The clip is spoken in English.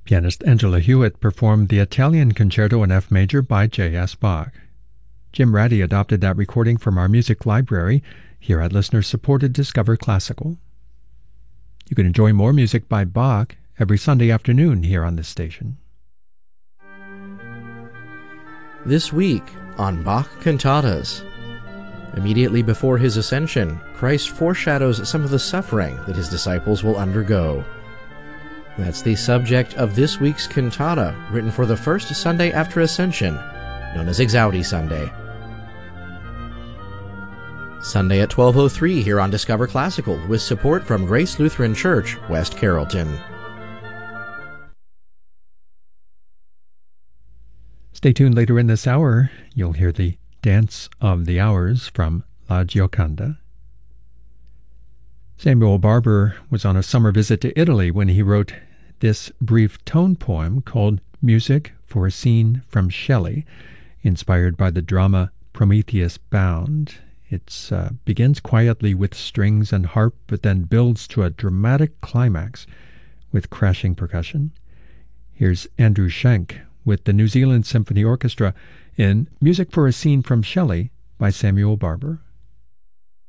Pianist Angela Hewitt performed the Italian Concerto in F major by J.S. Bach. Jim Ratty adopted that recording from our music library here at listener-supported Discover Classical. You can enjoy more music by Bach every Sunday afternoon here on this station. This week on Bach Cantatas. Immediately before his ascension, Christ foreshadows some of the suffering that his disciples will undergo. That's the subject of this week's cantata, written for the first Sunday after Ascension, known as Exaudi Sunday. Sunday at 12:03 here on Discover Classical, with support from Grace Lutheran Church, West Carrollton. Stay tuned later in this hour. You'll hear the Dance of the Hours from La Gioconda. Samuel Barber was on a summer visit to Italy when he wrote this brief tone poem called Music for a Scene from Shelley, inspired by the drama Prometheus Bound. It begins quietly with strings and harp, but then builds to a dramatic climax with crashing percussion. Here's Andrew Schenk with the New Zealand Symphony Orchestra in Music for a Scene from Shelley by Samuel Barber.